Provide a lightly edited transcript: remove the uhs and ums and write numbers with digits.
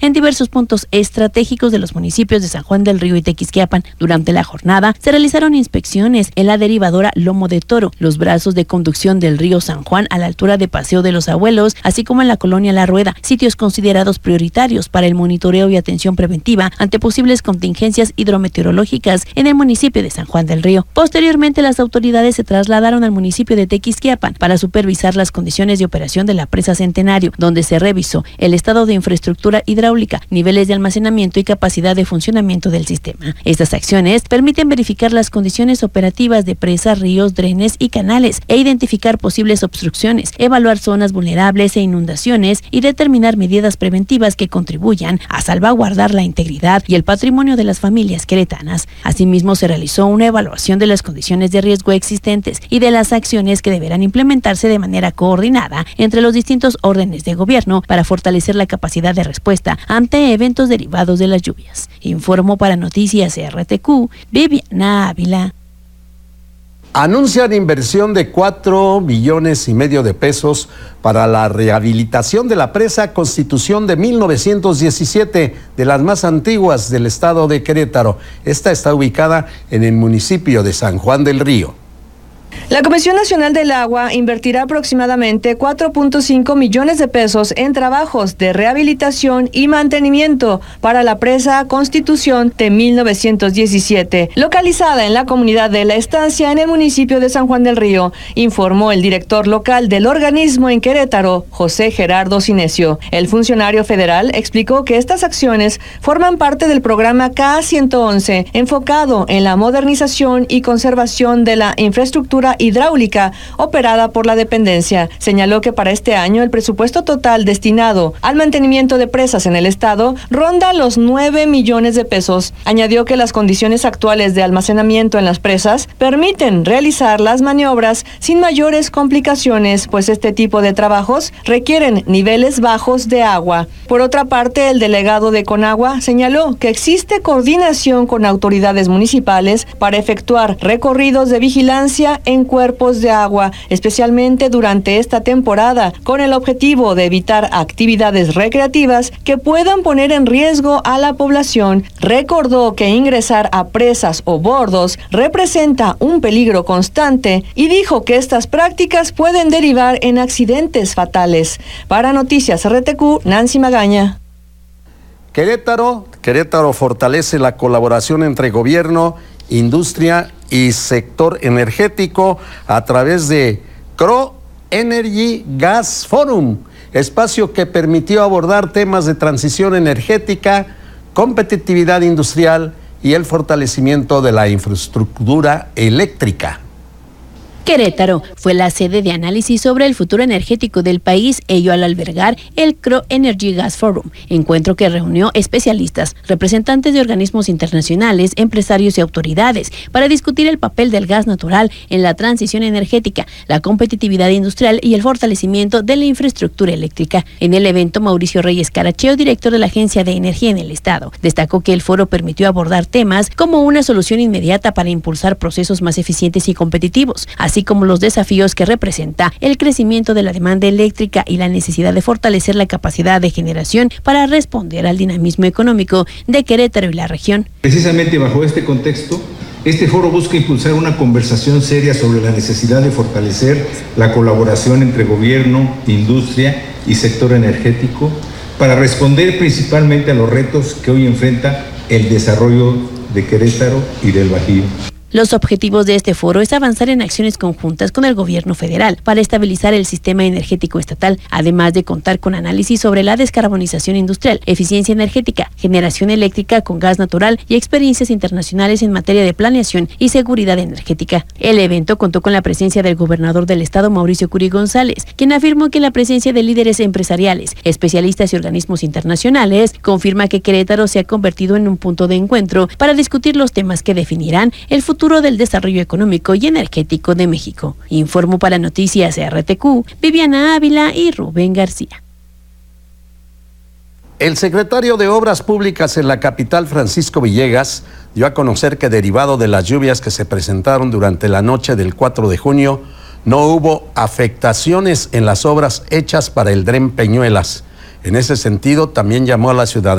en diversos puntos estratégicos de los municipios de San Juan del Río y Tequisquiapan. Durante la jornada se realizaron inspecciones en la derivadora Lomo de Toro, los brazos de conducción del río San Juan a la altura de Paseo de los Abuelos, así como en la colonia La Rueda, sitios considerados prioritarios para el monitoreo y atención preventiva ante posibles contingencias hidrometeorológicas en el municipio de San Juan del Río. Posteriormente, las autoridades se trasladaron al municipio de Tequisquiapan para supervisar las condiciones de operación de la presa Centenario, donde se revisó el estado de infraestructura hidráulica, niveles de almacenamiento y capacidad de funcionamiento del sistema. Estas acciones permiten verificar las condiciones operativas de presas, ríos, drenes y canales e identificar posibles obstrucciones, evaluar zonas vulnerables e inundaciones y determinar medidas preventivas que contribuyan a salvaguardar la integridad y el patrimonio de las familias queretanas. Asimismo, se realizó una evaluación de las condiciones de riesgo existentes y de las acciones que deberán implementarse de manera coordinada entre los distintos órdenes de gobierno para fortalecer la capacidad de respuesta ante eventos derivados de las lluvias. Informó para Noticias RTQ, Viviana Ávila. Anuncian inversión de 4,5 millones de pesos para la rehabilitación de la presa Constitución de 1917, de las más antiguas del estado de Querétaro. Esta está ubicada en el municipio de San Juan del Río. La Comisión Nacional del Agua invertirá aproximadamente 4.5 millones de pesos en trabajos de rehabilitación y mantenimiento para la presa Constitución de 1917, localizada en la comunidad de La Estancia, en el municipio de San Juan del Río, informó el director local del organismo en Querétaro, José Gerardo Cinesio. El funcionario federal explicó que estas acciones forman parte del programa K-111, enfocado en la modernización y conservación de la infraestructura hidráulica operada por la dependencia. Señaló que para este año el presupuesto total destinado al mantenimiento de presas en el estado ronda los 9 millones de pesos. Añadió que las condiciones actuales de almacenamiento en las presas permiten realizar las maniobras sin mayores complicaciones, pues este tipo de trabajos requieren niveles bajos de agua. Por otra parte, el delegado de Conagua señaló que existe coordinación con autoridades municipales para efectuar recorridos de vigilancia en cuerpos de agua, especialmente durante esta temporada, con el objetivo de evitar actividades recreativas que puedan poner en riesgo a la población. Recordó que ingresar a presas o bordos representa un peligro constante y dijo que estas prácticas pueden derivar en accidentes fatales. Para Noticias RTQ, Nancy Magaña. Querétaro fortalece la colaboración entre gobierno, industria y sector energético a través de CRO Energy Gas Forum, espacio que permitió abordar temas de transición energética, competitividad industrial y el fortalecimiento de la infraestructura eléctrica. Querétaro fue la sede de análisis sobre el futuro energético del país, ello al albergar el CRO Energy Gas Forum, encuentro que reunió especialistas, representantes de organismos internacionales, empresarios y autoridades para discutir el papel del gas natural en la transición energética, la competitividad industrial y el fortalecimiento de la infraestructura eléctrica. En el evento, Mauricio Reyes Caracheo, director de la Agencia de Energía en el Estado, destacó que el foro permitió abordar temas como una solución inmediata para impulsar procesos más eficientes y competitivos, así como los desafíos que representa el crecimiento de la demanda eléctrica y la necesidad de fortalecer la capacidad de generación para responder al dinamismo económico de Querétaro y la región. Precisamente bajo este contexto, este foro busca impulsar una conversación seria sobre la necesidad de fortalecer la colaboración entre gobierno, industria y sector energético para responder principalmente a los retos que hoy enfrenta el desarrollo de Querétaro y del Bajío. Los objetivos de este foro es avanzar en acciones conjuntas con el gobierno federal para estabilizar el sistema energético estatal, además de contar con análisis sobre la descarbonización industrial, eficiencia energética, generación eléctrica con gas natural y experiencias internacionales en materia de planeación y seguridad energética. El evento contó con la presencia del gobernador del estado, Mauricio Curi González, quien afirmó que la presencia de líderes empresariales, especialistas y organismos internacionales confirma que Querétaro se ha convertido en un punto de encuentro para discutir los temas que definirán el futuro del desarrollo económico y energético de México. Informó para Noticias RTQ, Viviana Ávila y Rubén García. El secretario de Obras Públicas en la capital, Francisco Villegas, dio a conocer que derivado de las lluvias que se presentaron durante la noche del 4 de junio, no hubo afectaciones en las obras hechas para el Dren Peñuelas. En ese sentido, también llamó a la ciudadanía